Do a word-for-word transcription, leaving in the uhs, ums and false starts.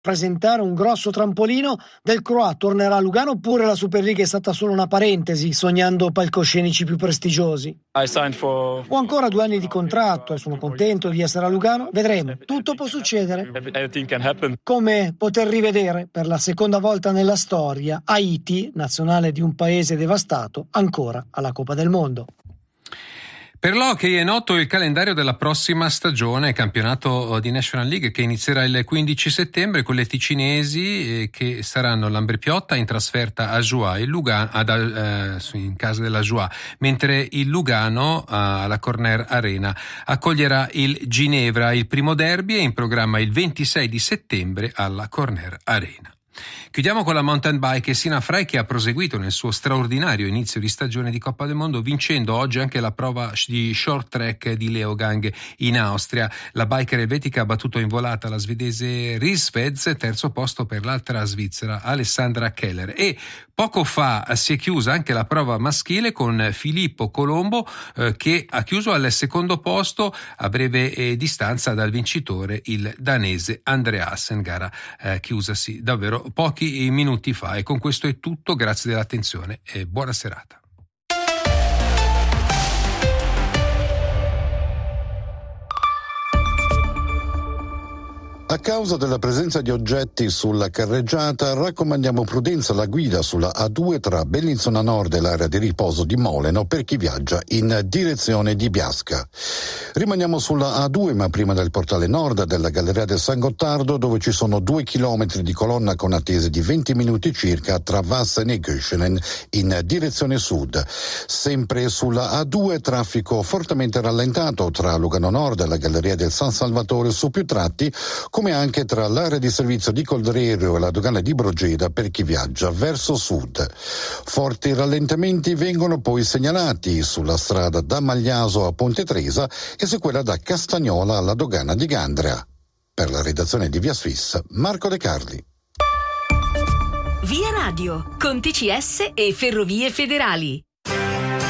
presentare un grosso trampolino, Del Croix tornerà a Lugano oppure la Superliga è stata solo una parentesi, sognando palcoscenici più prestigiosi? For... Ho ancora due anni di contratto e sono contento di essere a Lugano. Vedremo, tutto può succedere. Come poter rivedere per la seconda volta nella storia Haiti, nazionale di un paese devastato, ancora alla Coppa del Mondo. Per l'hockey è noto il calendario della prossima stagione, campionato di National League che inizierà il quindici settembre con le ticinesi che saranno l'Ambrepiotta in trasferta a Joie, il Lugano, ad, eh, in casa della Joie, mentre il Lugano alla Corner Arena accoglierà il Ginevra. Il primo derby è in programma il ventisei di settembre alla Corner Arena. Chiudiamo con la mountain bike e Sina Frey, che ha proseguito nel suo straordinario inizio di stagione di Coppa del Mondo, vincendo oggi anche la prova di short track di Leogang in Austria. La biker elvetica ha battuto in volata la svedese Risveds, terzo posto per l'altra svizzera Alessandra Keller, e poco fa si è chiusa anche la prova maschile con Filippo Colombo eh, che ha chiuso al secondo posto a breve eh, distanza dal vincitore, il danese Andreasen, gara eh, chiusasi davvero pochi minuti fa. E con questo è tutto, grazie dell'attenzione e buona serata. A causa della presenza di oggetti sulla carreggiata, raccomandiamo prudenza alla guida sulla A due tra Bellinzona Nord e l'area di riposo di Moleno per chi viaggia in direzione di Biasca. Rimaniamo sulla A due, ma prima del portale nord della Galleria del San Gottardo, dove ci sono due chilometri di colonna con attese di venti minuti circa tra Vassen e Göschenen in direzione sud. Sempre sulla A due, traffico fortemente rallentato tra Lugano Nord e la Galleria del San Salvatore su più tratti, come anche tra l'area di servizio di Coldrerio e la dogana di Brogeda per chi viaggia verso sud. Forti rallentamenti vengono poi segnalati sulla strada da Magliaso a Ponte Tresa e su quella da Castagnola alla dogana di Gandria. Per la redazione di Via Swiss, Marco De Carli. Via Radio, con T C S e Ferrovie Federali.